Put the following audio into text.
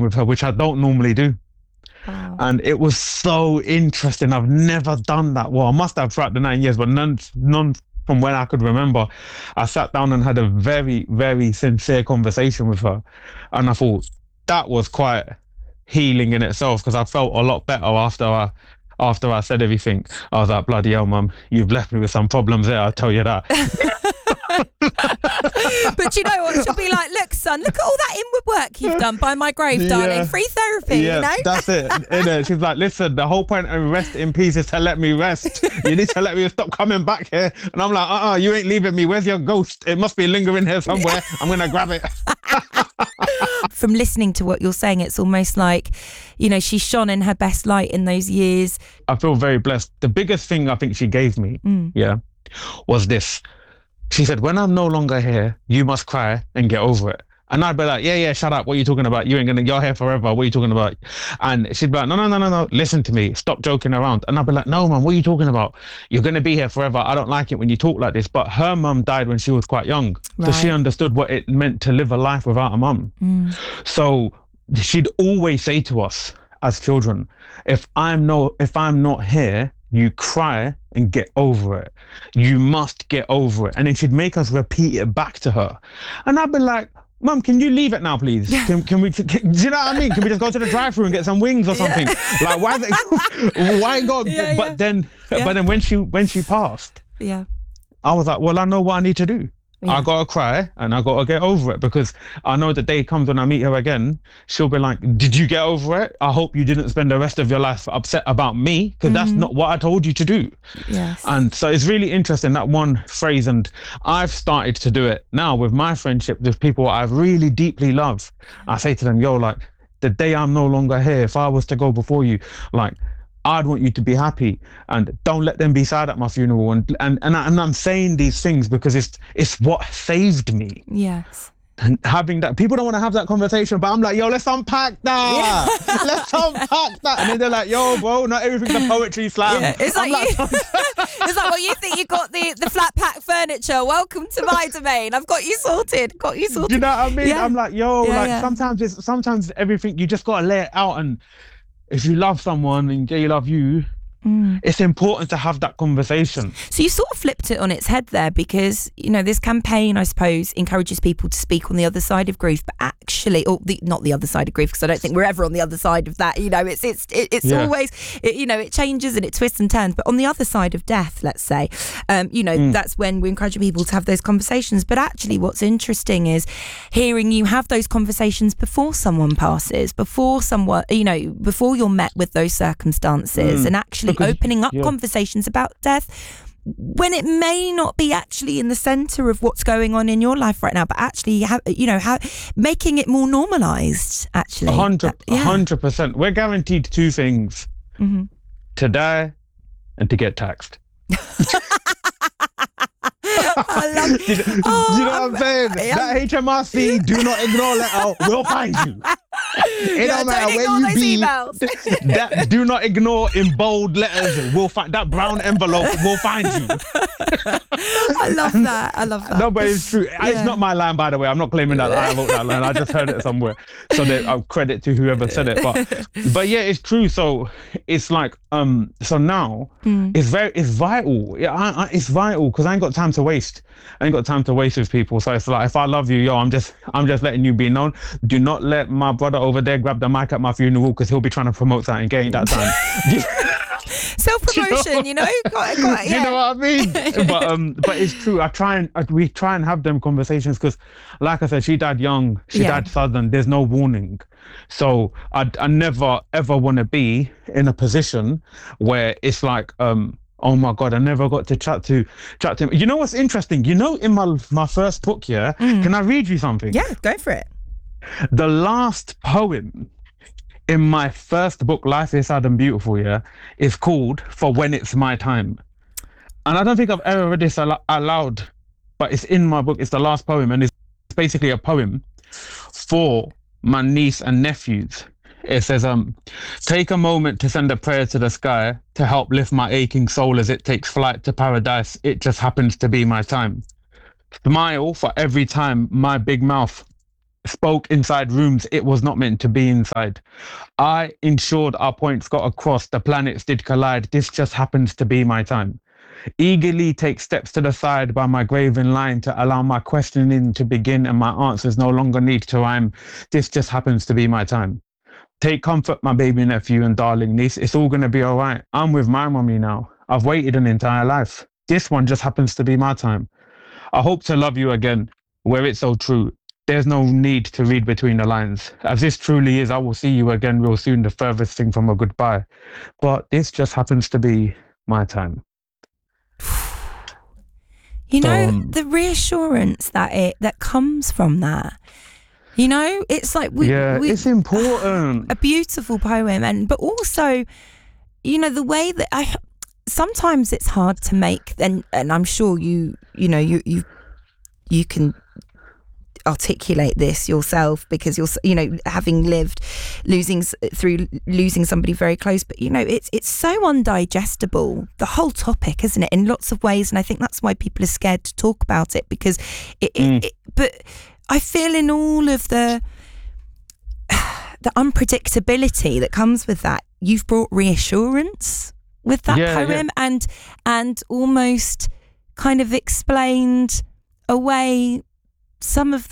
with her, which I don't normally do. Wow. And it was so interesting. I've never done that. Well, I must have throughout the 9 years, but none from when I could remember. I sat down and had a very, very sincere conversation with her. And I thought that was quite healing in itself, because I felt a lot better after I said everything. I was like, bloody hell, mum, you've left me with some problems there, I'll tell you that. But you know what? She'll be like, look, son, look at all that inward work you've done by my grave, darling. Free therapy, you know? That's it. Innit? She's like, listen, the whole point of rest in peace is to let me rest. You need to let me stop coming back here. And I'm like, you ain't leaving me. Where's your ghost? It must be lingering here somewhere. I'm going to grab it. From listening to what you're saying, it's almost like, you know, she shone in her best light in those years. I feel very blessed. The biggest thing I think she gave me, was this. She said, when I'm no longer here, you must cry and get over it. And I'd be like, yeah, shut up. What are you talking about? You're here forever. What are you talking about? And she'd be like, no. Listen to me. Stop joking around. And I'd be like, no, man, what are you talking about? You're going to be here forever. I don't like it when you talk like this. But her mum died when she was quite young. Right. So she understood what it meant to live a life without a mum. So she'd always say to us as children, if I'm not here, you cry and get over it. You must get over it. And then she'd make us repeat it back to her. And I'd be like, Mum, can you leave it now, please? Can we? Do you know what I mean? Can we just go to the drive-thru and get some wings or something? Like, why go? But then when she passed, I was like, well, I know what I need to do. I gotta cry and I gotta get over it, because I know the day comes when I meet her again, she'll be like, did you get over it? I hope you didn't spend the rest of your life upset about me, because that's not what I told you to do. Yes. And so it's really interesting, that one phrase, and I've started to do it now with my friendship with people I really deeply love. I say to them, yo, like, the day I'm no longer here, if I was to go before you, like, I'd want you to be happy, and don't let them be sad at my funeral. And I'm saying these things because it's what saved me. Yes. And having that, people don't want to have that conversation, but I'm like, yo, let's unpack that. Let's unpack that. And then they're like, yo, bro, not everything's a poetry slam. Yeah. It's like, it's like, well, you think you got the flat pack furniture? Welcome to my domain. I've got you sorted. Do you know what I mean? Yeah. I'm like, yo, sometimes everything, you just got to lay it out. And if you love someone and they love you, it's important to have that conversation. So you sort of flipped it on its head there, because, you know, this campaign, I suppose, encourages people to speak on the other side of grief, but actually, not the other side of grief, because I don't think we're ever on the other side of that. You know, it's always, you know, it changes and it twists and turns. But on the other side of death, let's say, you know, that's when we encourage people to have those conversations. But actually, what's interesting is hearing you have those conversations before someone passes, before you're met with those circumstances, and actually opening up conversations about death when it may not be actually in the center of what's going on in your life right now, but actually making it more normalized. Actually, 100%. We're guaranteed two things: to die and to get taxed. I love you know what I'm saying? That HMRC do not ignore letter will find you. It don't matter where you be. That do not ignore in bold letters will find that brown envelope will find you. I love that. No, but it's true. It's not my line, by the way. I'm not claiming that I wrote that line. I just heard it somewhere. So I'll credit to whoever said it. But yeah, it's true. So it's like so now it's vital. Yeah, it's vital, because I ain't got time to waste. I ain't got time to waste with people. So it's like, if I love you, yo, I'm just letting you be known. Do not let my brother over there grab the mic at my funeral, because he'll be trying to promote something gay that time. Self-promotion, you know. You know what I mean? But it's true. We try and have them conversations, because, like I said, she died young. She died sudden. There's no warning. So I never ever want to be in a position where it's like, oh my God, I never got to chat to him. You know what's interesting? You know, in my first book, can I read you something? Yeah, go for it. The last poem in my first book, Life is Sad and Beautiful, is called For When It's My Time. And I don't think I've ever read this aloud, but it's in my book. It's the last poem, and it's basically a poem for my niece and nephews. It says, take a moment to send a prayer to the sky to help lift my aching soul as it takes flight to paradise. It just happens to be my time. Smile for every time my big mouth spoke inside rooms it was not meant to be inside. I ensured our points got across, the planets did collide. This just happens to be my time. Eagerly take steps to the side by my grave in line to allow my questioning to begin and my answers no longer need to rhyme. This just happens to be my time. Take comfort, my baby nephew and darling niece. It's all going to be all right. I'm with my mommy now. I've waited an entire life. This one just happens to be my time. I hope to love you again, where it's so true. There's no need to read between the lines. As this truly is, I will see you again real soon, the furthest thing from a goodbye. But this just happens to be my time. You know, the reassurance that comes from that. You know, it's like it's important. A beautiful poem, but also, you know, the way that sometimes it's hard to make, and I'm sure you can articulate this yourself because you're, you know, having lived losing somebody very close, but you know, it's so undigestible, the whole topic, isn't it, in lots of ways, and I think that's why people are scared to talk about it, because but I feel in all of the unpredictability that comes with that, you've brought reassurance with that poem. And almost kind of explained away some of